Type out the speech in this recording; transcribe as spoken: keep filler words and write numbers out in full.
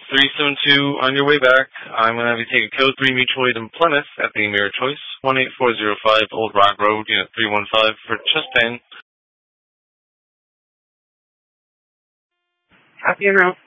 three seven two, on your way back, I'm going to have you take a code three mutual aid in Plymouth at the Mirror Choice, one eight four zero five Old Rock Road, Unit three one five for chest pain. Happy en route.